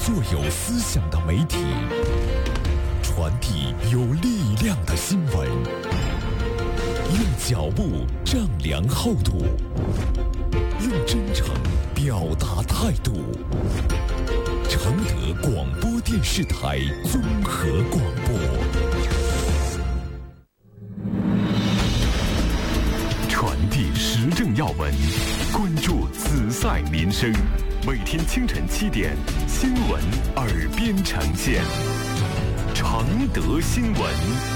做有思想的媒体，传递有力量的新闻，用脚步丈量厚度，用真诚表达态度。承德广播电视台综合广播，传递时政要闻，关注此赛民生。每天清晨7点，新闻耳边呈现。承德新闻。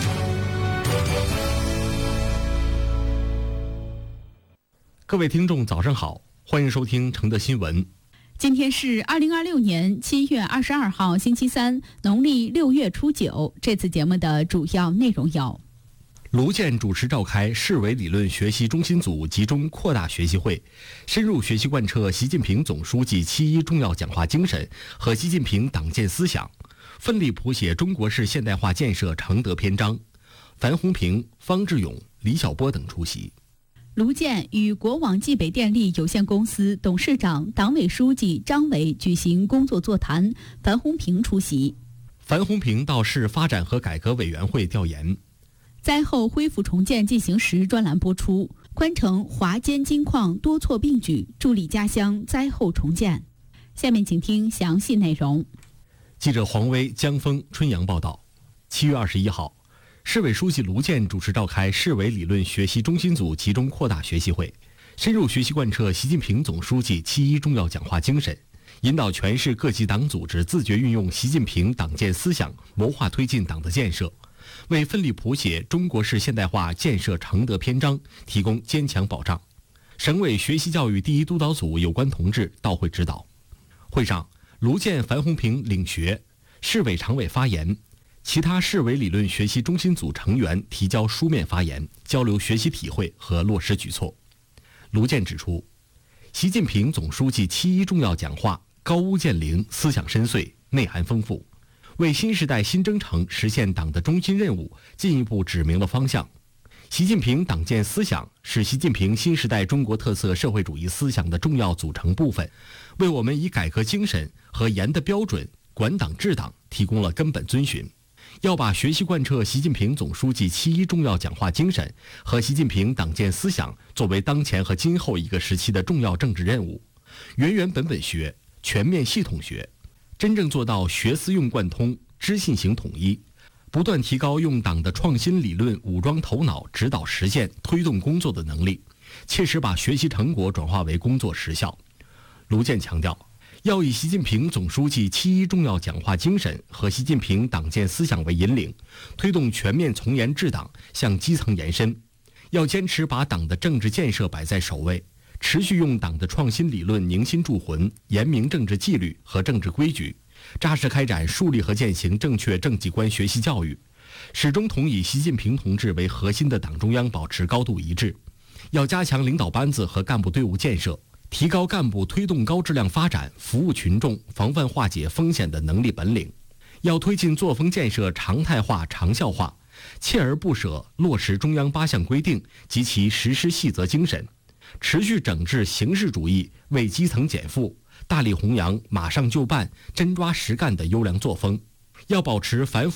各位听众早上好，欢迎收听承德新闻。 今天是2026年7月22号星期三，农历6月初9。这次节目的主要内容有： 卢健主持召开市委理论学习中心组集中扩大学习会，深入学习贯彻习近平总书记7.1重要讲话精神和习近平党建思想，奋力谱写中国式现代化建设承德篇章。樊洪平、方志勇、李晓波等出席。 卢健与国网冀北电力有限公司董事长、党委书记张伟举行工作座谈，樊洪平出席。 樊洪平到市发展和改革委员会调研。 灾后恢复重建进行时专栏播出，宽城华坚金矿多措并举，助力家乡灾后重建。下面请听详细内容。 记者黄威、江峰、春阳报道。7月21号，市委书记卢健主持召开市委理论学习中心组集中扩大学习会，深入学习贯彻习近平总书记7.1重要讲话精神，引导全市各级党组织自觉运用习近平党建思想，谋划推进党的建设，为奋力谱写中国式现代化建设承德篇章提供坚强保障。省委学习教育第一督导组有关同志到会指导。会上，卢健、樊洪平领学，市委常委发言，其他市委理论学习中心组成员提交书面发言，交流学习体会和落实举措。卢健指出，习近平总书记7.1重要讲话高屋建瓴，思想深邃，内涵丰富，为新时代新征程实现党的中心任务进一步指明了方向。习近平党建思想是习近平新时代中国特色社会主义思想的重要组成部分，为我们以改革精神和严的标准管党治党提供了根本遵循。要把学习贯彻习近平总书记7.1重要讲话精神和习近平党建思想作为当前和今后一个时期的重要政治任务，原原本本学，全面系统学，真正做到学思用贯通，知信行统一，不断提高用党的创新理论武装头脑，指导实践推动工作的能力，切实把学习成果转化为工作实效。卢健强调，要以习近平总书记7.1重要讲话精神和习近平党建思想为引领，推动全面从严治党向基层延伸，要坚持把党的政治建设摆在首位，持续用党的创新理论凝心铸魂，严明政治纪律和政治规矩，扎实开展树立和践行正确政绩观学习教育，始终同以习近平同志为核心的党中央保持高度一致。要加强领导班子和干部队伍建设，提高干部推动高质量发展、服务群众、防范化解风险的能力本领。要推进作风建设常态化、长效化，锲而不舍落实中央8项规定及其实施细则精神，持续整治形式主义，为基层减负，大力弘扬马上就办、真抓实干的优良作风。要保持反腐